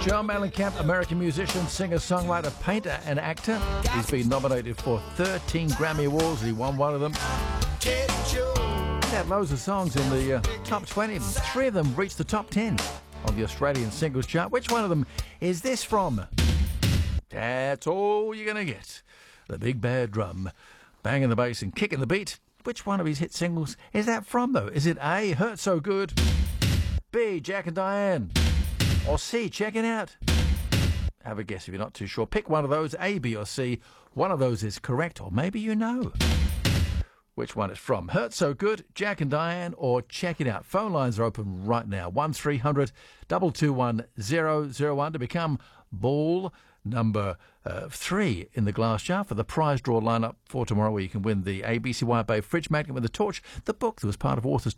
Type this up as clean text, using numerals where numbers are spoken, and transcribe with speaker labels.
Speaker 1: John Mellencamp, American musician, singer, songwriter, painter and actor. He's been nominated for 13 Grammy Awards and he won one of them. He's had loads of songs in the top 20. 3 of them reached the top 10 on the Australian singles chart. Which one of them is this from? That's all you're going to get. The big bad drum, banging the bass and kicking the beat. Which one of his hit singles is that from, though? Is it A, Hurt So Good, B, Jack and Diane, or C, Check It Out? Have a guess if you're not too sure. Pick one of those, A, B or C. One of those is correct, or maybe you know which one it's from. Hurt So Good, Jack and Diane, or Check It Out. Phone lines are open right now. 1300 221 001 to become ball number 3 in the glass jar for the prize draw lineup for tomorrow, where you can win the ABC Wire Bay fridge magnet with the torch, the book that was part of Author's